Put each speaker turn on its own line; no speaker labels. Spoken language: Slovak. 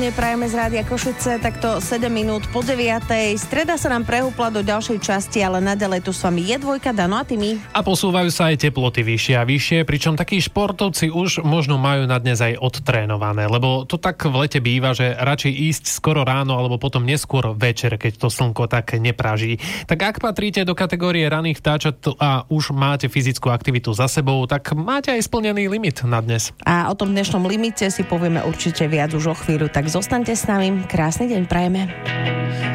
Prajeme z Rádia Košice, takto 7 minút po 9. Streda sa nám prehúpla do ďalšej časti, ale naďalej tu s vami je Dvojka, Dano a Timi.
A posúvajú sa aj teploty vyššie a vyššie, pričom takí športovci už možno majú na dnes aj odtrénované, lebo to tak v lete býva, že radšej ísť skoro ráno alebo potom neskôr večer, keď to slnko tak nepráží. Tak ak patríte do kategórie raných vtáčat a už máte fyzickú aktivitu za sebou, tak máte aj splnený limit na dnes.
A o tom dnešnom limite si povieme určite viac už o chvíľu, tak zostaňte s nami. Krásny deň prajeme.